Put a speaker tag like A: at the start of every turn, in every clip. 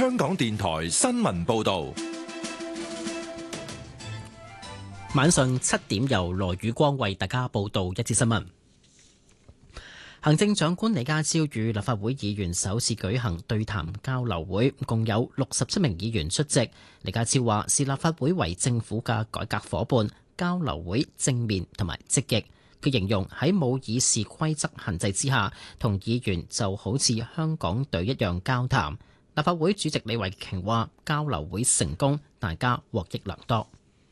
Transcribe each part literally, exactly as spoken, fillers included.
A: 香港電台新聞報道。
B: 晚上七點由羅宇光為大家報道一節新聞。行政長官李家超與立法會議員首次舉行對談交流會，共有六十七名議員出席。李家超話視立法會為政府嘅改革夥伴，交流會正面同埋積極。佢形容喺冇議事規則限制之下，同議員就好似香港隊一樣交談。立法會主席李慧瓊話交流會成功，大家獲益良多。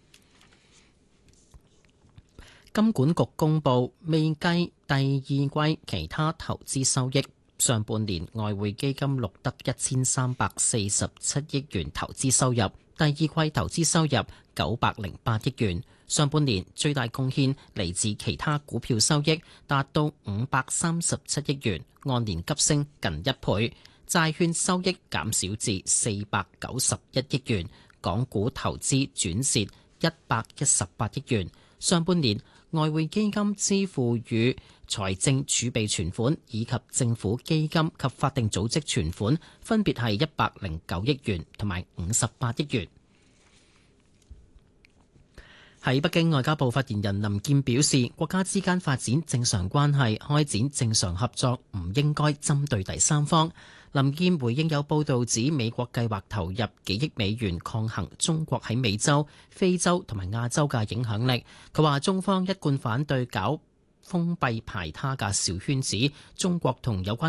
B: 金管局公布未計第二季其他投資收益，上半年外匯基金錄得一千三百四十七億元投資收入，第二季投資收入九百零八億元。上半年最大貢獻嚟自其他股票收益，達到五百三十七億元，按年急升近一倍。債券收益減少至四百九十一億元，港股投資轉蝕一百一十八億元。上半年外匯基金支付與財政儲備存款以及政府基金及法定組織存款分別係一百零九億元同埋五十八億元。喺北京，外交部發言人林健表示，國家之間發展正常關係、開展正常合作，唔應該針對第三方。林健回應有報道指美國計劃投入幾億美元抗衡中國喺美洲、非洲同埋亞洲嘅影響力。佢話中方一貫反對搞封閉排他嘅小圈子，中國同有關